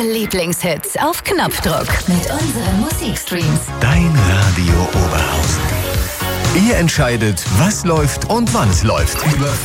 Ihre Lieblingshits auf Knopfdruck mit unseren Musikstreams. Dein Radio Oberhausen. Ihr entscheidet, was läuft und wann es läuft. Über